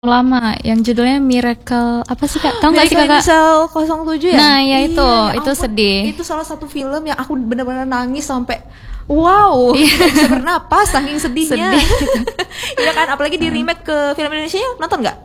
lama yang judulnya Miracle apa sih Kak? Tahu nggak sih Miracle in Kakak? Cell 07 ya? Nah, ya Iya, itu ampun, sedih. Itu salah satu film yang aku benar-benar nangis sampai wow, tidak bisa bernapas saking sedihnya. Sedih. Iya kan, apalagi di remake ke film Indonesia nonton nggak?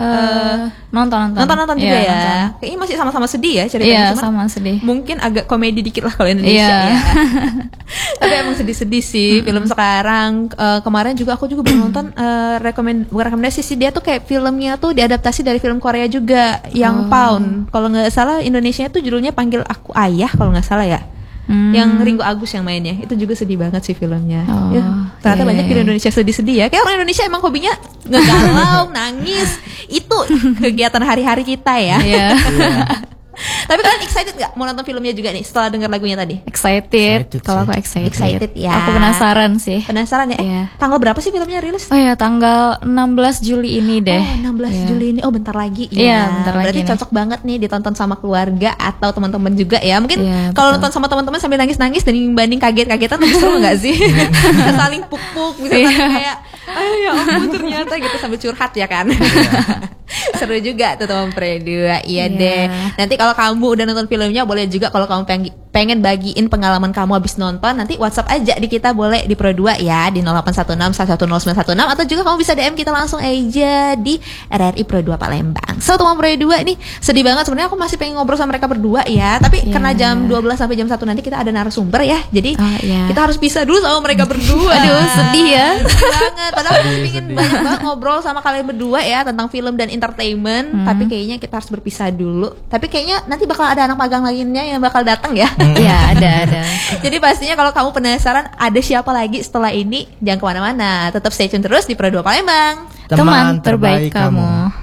Nonton Juga Iya, ya. nonton. Kayaknya masih sama-sama sedih ya ceritanya. Iya, Cuman sama sedih. mungkin agak komedi dikit lah kalau Indonesia Iya. ya. Tapi emang sedih-sedih sih film sekarang. Kemarin juga aku juga belum nonton bukan rekomendasi sih, dia tuh kayak filmnya tuh diadaptasi dari film Korea juga yang Pound. Kalau nggak salah Indonesia tuh judulnya Panggil Aku Ayah kalau nggak salah ya. Yang Ringo Agus yang mainnya. Itu juga sedih banget sih filmnya. Ya, ternyata banyak di Indonesia sedih-sedih ya. Kayak orang Indonesia emang hobinya ngegalau, nangis. Itu kegiatan hari-hari kita ya. Iya. Tapi kalian excited gak mau nonton filmnya juga nih setelah dengar lagunya tadi? Excited. Kalau aku excited. Excited ya. Aku penasaran sih. Penasaran ya? Iya. Tanggal berapa sih filmnya rilis? Oh ya, tanggal 16 Juli ini deh. Oh, 16 Iya. Juli ini. Oh, bentar lagi ya. Iya, bentar lagi Berarti nih. cocok banget nih ditonton sama keluarga atau teman-teman juga ya. Mungkin Iya, kalau betul. nonton sama teman-teman sambil nangis-nangis dan banding kaget-kagetan lebih seru enggak sih? Bisa saling puk-puk, bisa Iya. saling kayak ayo ya ampun ternyata gitu sambil curhat ya kan. Seru juga tuh teman berdua. Iya Iya. deh. Nanti kalau kamu udah nonton filmnya boleh juga kalau kamu pengen bagiin pengalaman kamu habis nonton, nanti WhatsApp aja di kita boleh di Pro 2 ya di 0816 110916 atau juga kamu bisa DM kita langsung aja di RRI Pro 2 Palembang. So teman Pro 2 ini sedih banget sebenarnya, aku masih pengen ngobrol sama mereka berdua ya, tapi Iya. karena jam 12 sampai jam 1 nanti kita ada narasumber ya. Jadi Oh, iya. kita harus pisah dulu sama mereka berdua. Aduh, sedih ya. Sedih banget. Padahal aku pengen banyak banget ngobrol sama kalian berdua ya tentang film dan entertainment, tapi kayaknya kita harus berpisah dulu. Tapi kayaknya nanti bakal ada anak magang lainnya yang bakal datang ya. Iya, ada. Jadi pastinya kalau kamu penasaran ada siapa lagi setelah ini, jangan kemana-mana. Tetap stay tune terus di Pro 2 Palembang. Teman terbaik kamu.